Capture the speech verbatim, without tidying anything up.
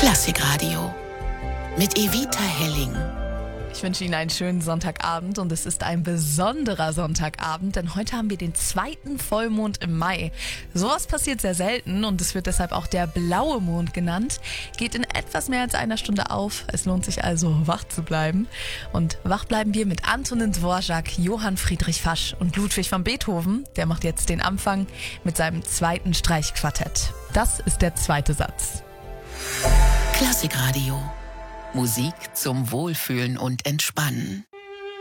Klassikradio mit Evita Helling. Ich wünsche Ihnen einen schönen Sonntagabend und es ist ein besonderer Sonntagabend, denn heute haben wir den zweiten Vollmond im Mai. Sowas passiert sehr selten und es wird deshalb auch der blaue Mond genannt. Geht in etwas mehr als einer Stunde auf. Es lohnt sich also, wach zu bleiben. Und wach bleiben wir mit Antonin Dvorak, Johann Friedrich Fasch und Ludwig van Beethoven. Der macht jetzt den Anfang mit seinem zweiten Streichquartett. Das ist der zweite Satz. Klassikradio. Musik zum Wohlfühlen und Entspannen.